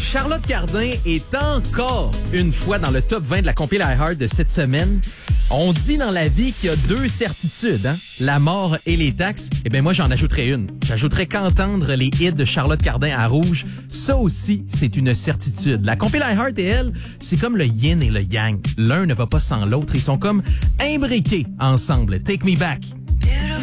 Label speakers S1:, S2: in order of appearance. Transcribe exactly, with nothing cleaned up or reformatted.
S1: Charlotte Cardin est encore une fois dans le top vingt de la compil iHeart de cette semaine. On dit dans la vie qu'il y a deux certitudes, hein? La mort et les taxes. Eh bien, moi, j'en ajouterais une. J'ajouterais qu'entendre les hits de Charlotte Cardin à rouge, ça aussi, c'est une certitude. La compil iHeart et elle, c'est comme le yin et le yang. L'un ne va pas sans l'autre. Ils sont comme imbriqués ensemble. Take me back.